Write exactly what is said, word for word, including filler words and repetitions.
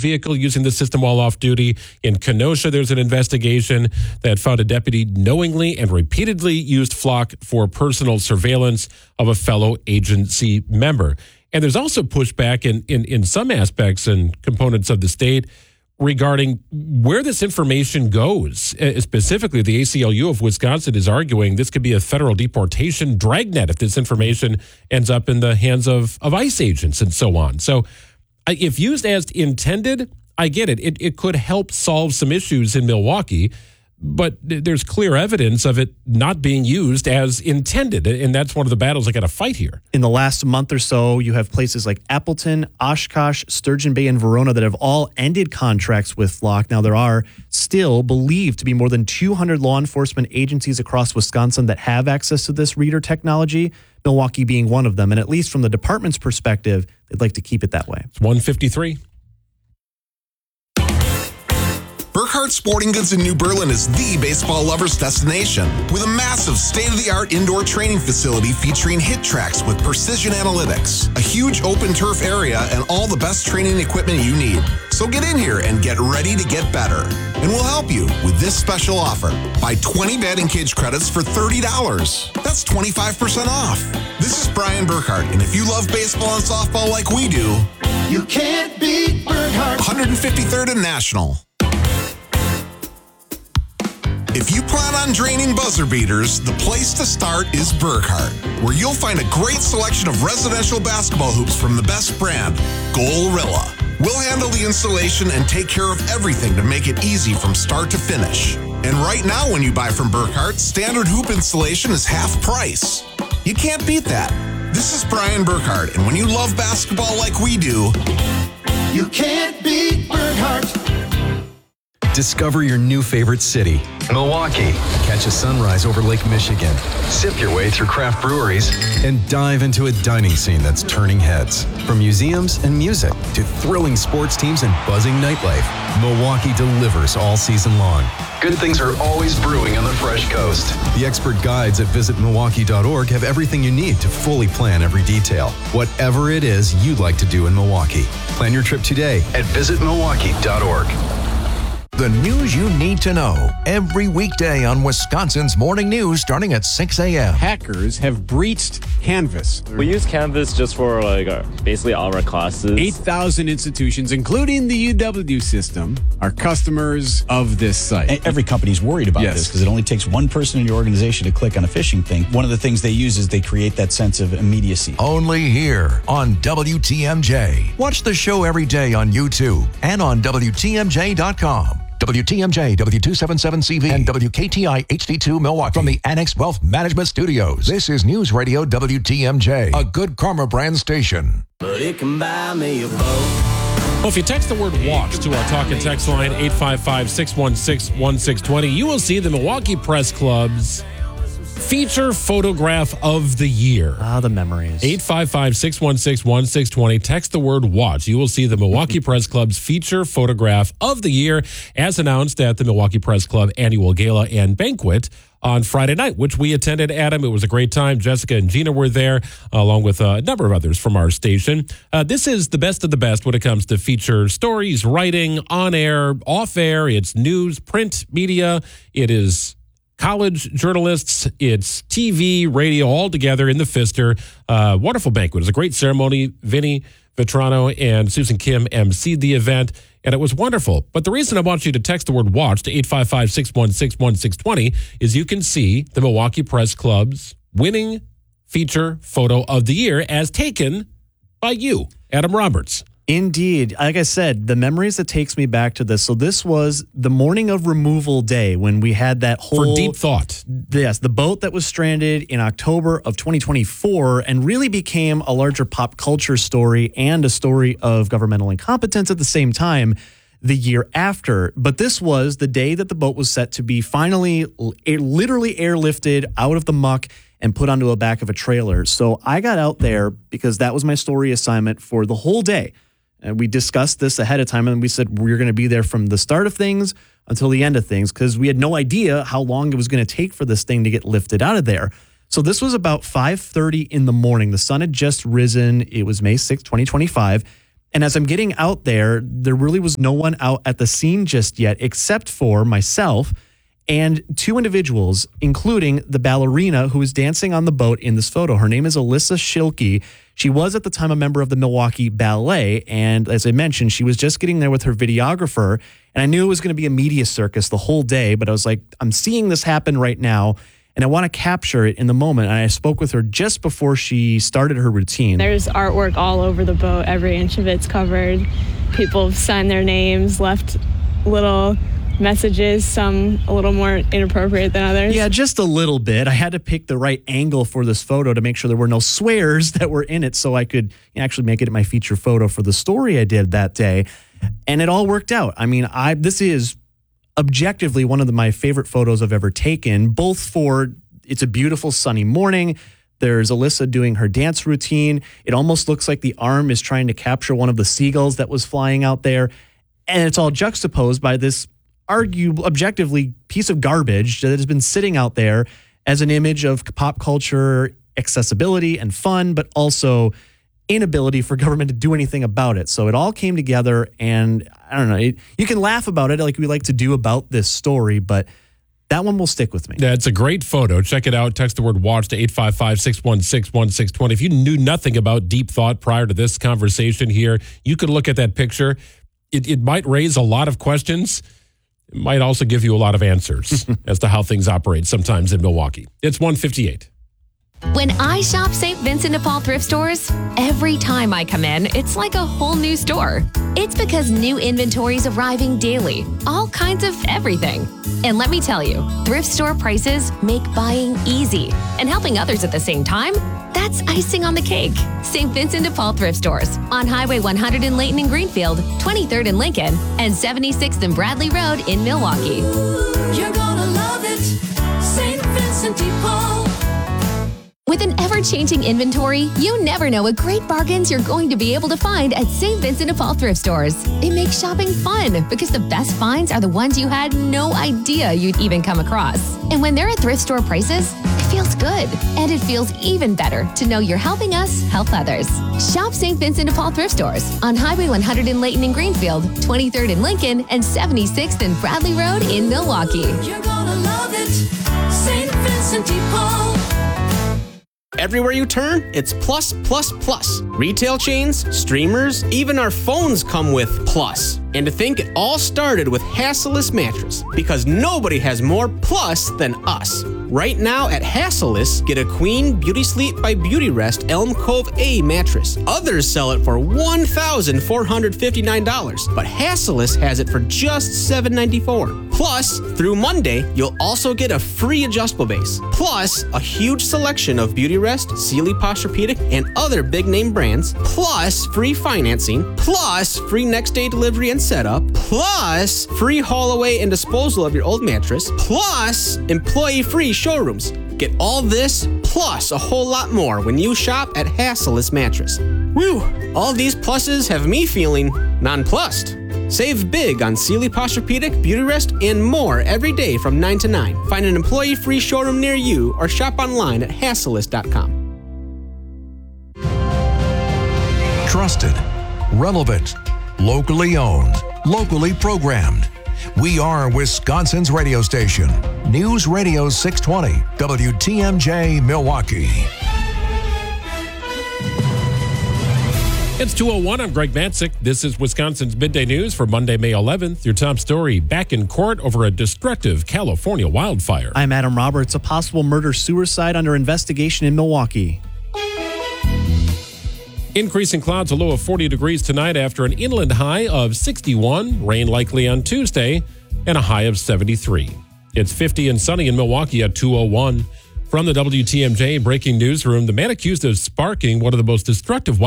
vehicle using the system while off duty. In Kenosha, there's an investigation that found a deputy knowingly and repeatedly used Flock for personal surveillance of a fellow agency member. And there's also pushback in, in, in some aspects and components of the state regarding where this information goes. Uh, specifically, the A C L U of Wisconsin is arguing this could be a federal deportation dragnet if this information ends up in the hands of, of ICE agents and so on. So uh, if used as intended, I get it. it. It could help solve some issues in Milwaukee, but there's clear evidence of it not being used as intended. And that's one of the battles I got to fight here. In the last month or so, you have places like Appleton, Oshkosh, Sturgeon Bay, and Verona that have all ended contracts with Flock. Now, there are still believed to be more than two hundred law enforcement agencies across Wisconsin that have access to this reader technology, Milwaukee being one of them. And at least from the department's perspective, they'd like to keep it that way. It's one fifty-three. Burkhardt Sporting Goods in New Berlin is the baseball lover's destination with a massive state-of-the-art indoor training facility featuring hit tracks with precision analytics, a huge open turf area, and all the best training equipment you need. So get in here and get ready to get better. And we'll help you with this special offer. Buy twenty batting cage credits for thirty dollars. That's twenty-five percent off. This is Brian Burkhardt, and if you love baseball and softball like we do, you can't beat Burkhardt. one fifty-third and National. If you plan on draining buzzer beaters, the place to start is Burkhardt, where you'll find a great selection of residential basketball hoops from the best brand, Goalrilla. We'll handle the installation and take care of everything to make it easy from start to finish. And right now, when you buy from Burkhardt, standard hoop installation is half price. You can't beat that. This is Brian Burkhardt, and when you love basketball like we do, you can't beat Burkhardt. Discover your new favorite city, Milwaukee. Catch a sunrise over Lake Michigan. Sip your way through craft breweries and dive into a dining scene that's turning heads. From museums and music to thrilling sports teams and buzzing nightlife, Milwaukee delivers all season long. Good things are always brewing on the Fresh Coast. The expert guides at visit milwaukee dot org have everything you need to fully plan every detail. Whatever it is you'd like to do in Milwaukee. Plan your trip today at visit milwaukee dot org. The news you need to know every weekday on Wisconsin's Morning News starting at six a.m. Hackers have breached Canvas. We use Canvas just for like our, basically all our classes. eight thousand institutions, including the U W system, are customers of this site. Every company's worried about Yes. this because it only takes one person in your organization to click on a phishing thing. One of the things they use is they create that sense of immediacy. Only here on W T M J. Watch the show every day on YouTube and on W T M J dot com. W T M J, W two seventy-seven C V, and W K T I H D two Milwaukee from the Annex Wealth Management Studios. This is News Radio W T M J, a Good Karma brand station. But it can buy me a boat. Well, if you text the word watch to our talk and text line eight five five, six one six, one six two zero, you will see the Milwaukee Press Club's feature photograph of the year. Ah, the memories. eight five five, six one six, one six two zero. Text the word watch. You will see the Milwaukee Press Club's feature photograph of the year as announced at the Milwaukee Press Club annual gala and banquet on Friday night, which we attended, Adam. It was a great time. Jessica and Gina were there, along with a number of others from our station. Uh, this is the best of the best when it comes to feature stories, writing, on air, off air. It's news, print media. It is college journalists, it's T V, radio, all together in the Pfister. Uh, wonderful banquet. It was a great ceremony. Vinny Vetrano and Susan Kim emceed the event, and it was wonderful. But the reason I want you to text the word watch to eight five five, six one six, one six two zero is you can see the Milwaukee Press Club's winning feature photo of the year as taken by you, Adam Roberts. Indeed. Like I said, the memories that takes me back to this. So this was the morning of removal day when we had that whole... For deep thought. Yes, the boat that was stranded in October of twenty twenty-four and really became a larger pop culture story and a story of governmental incompetence at the same time the year after. But this was the day that the boat was set to be finally literally airlifted out of the muck and put onto the back of a trailer. So I got out there because that was my story assignment for the whole day. And we discussed this ahead of time, and we said we we're going to be there from the start of things until the end of things because we had no idea how long it was going to take for this thing to get lifted out of there. So this was about five thirty in the morning. The sun had just risen. It was May sixth, twenty twenty-five. And as I'm getting out there, there really was no one out at the scene just yet, except for myself and two individuals, including the ballerina who was dancing on the boat in this photo. Her name is Alyssa Schilke. She was at the time a member of the Milwaukee Ballet. And as I mentioned, she was just getting there with her videographer. And I knew it was going to be a media circus the whole day, but I was like, I'm seeing this happen right now, and I want to capture it in the moment. And I spoke with her just before she started her routine. There's artwork all over the boat. Every inch of it's covered. People have signed their names, left little messages, some a little more inappropriate than others. Yeah, just a little bit. I had to pick the right angle for this photo to make sure there were no swears that were in it so I could actually make it my feature photo for the story I did that day. And it all worked out. I mean, I this is objectively one of the, my favorite photos I've ever taken, both for it's a beautiful sunny morning. There's Alyssa doing her dance routine. It almost looks like the arm is trying to capture one of the seagulls that was flying out there. And it's all juxtaposed by this argue objectively piece of garbage that has been sitting out there as an image of pop culture accessibility and fun, but also inability for government to do anything about it. So it all came together, and I don't know, it, you can laugh about it like we like to do about this story, but that one will stick with me. That's a great photo. Check it out. Text the word watch to eight five five, six one six, one six two zero. If you knew nothing about Deep Thought prior to this conversation here, you could look at that picture. It, it might raise a lot of questions. It might also give you a lot of answers as to how things operate sometimes in Milwaukee. It's one fifty-eight. When I shop Saint Vincent de Paul thrift stores, every time I come in, it's like a whole new store. It's because new inventory's arriving daily, all kinds of everything. And let me tell you, thrift store prices make buying easy. And helping others at the same time, that's icing on the cake. Saint Vincent de Paul thrift stores on Highway one hundred in Layton and Greenfield, twenty-third in Lincoln, and seventy-sixth and Bradley Road in Milwaukee. You're gonna love it, Saint Vincent de Paul. With an ever-changing inventory, you never know what great bargains you're going to be able to find at Saint Vincent de Paul thrift stores. It makes shopping fun because the best finds are the ones you had no idea you'd even come across. And when they're at thrift store prices, it feels good. And it feels even better to know you're helping us help others. Shop Saint Vincent de Paul thrift stores on Highway one hundred in Layton and Greenfield, twenty-third in Lincoln, and seventy-sixth and Bradley Road in Milwaukee. You're gonna love it, Saint Vincent de Paul. Everywhere you turn, it's plus, plus, plus. Retail chains, streamers, even our phones come with plus. And to think it all started with Hassellus Mattress, because nobody has more plus than us. Right now at Hassellus, get a Queen Beauty Sleep by Beautyrest Elm Cove A mattress. Others sell it for one thousand four hundred fifty-nine dollars, but Hassellus has it for just seven hundred ninety-four dollars. Plus, through Monday, you'll also get a free adjustable base. Plus, a huge selection of Beautyrest, Sealy Posturepedic, and other big name brands. Plus, free financing. Plus, free next day delivery and setup. Plus, free haul away and disposal of your old mattress. Plus, employee free showrooms. Get all this plus a whole lot more when you shop at Hassellus Mattress. Whew, all these pluses have me feeling nonplussed. Save big on Sealy Posturepedic, Beautyrest, and more every day from nine to nine. Find an employee-free showroom near you or shop online at hassellus dot com. Trusted, relevant, locally owned, locally programmed. We are Wisconsin's radio station. News Radio six twenty, W T M J Milwaukee. It's two oh one. I'm Greg Matzik. This is Wisconsin's Midday News for Monday, May eleventh. Your top story, back in court over a destructive California wildfire. I'm Adam Roberts. A possible murder-suicide under investigation in Milwaukee. Increasing clouds, a low of forty degrees tonight after an inland high of sixty-one. Rain likely on Tuesday and a high of seventy-three. It's fifty and sunny in Milwaukee at two oh one. From the W T M J Breaking Newsroom, the man accused of sparking one of the most destructive